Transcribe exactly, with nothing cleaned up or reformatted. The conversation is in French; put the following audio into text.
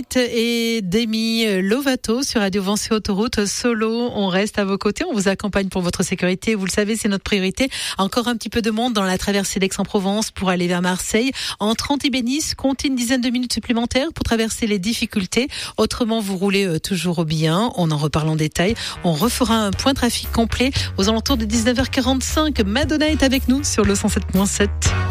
Et Demi Lovato sur Radio Vancé Autoroute Solo. On reste à vos côtés, on vous accompagne pour votre sécurité. Vous le savez, c'est notre priorité. Encore un petit peu de monde dans la traversée d'Aix-en-Provence pour aller vers Marseille. Entre Antibes et Nice, comptez une dizaine de minutes supplémentaires pour traverser les difficultés. Autrement, vous roulez toujours bien. On en reparle en détail. On refera un point trafic complet aux alentours de dix-neuf heures quarante-cinq. Madonna est avec nous sur le cent sept point sept.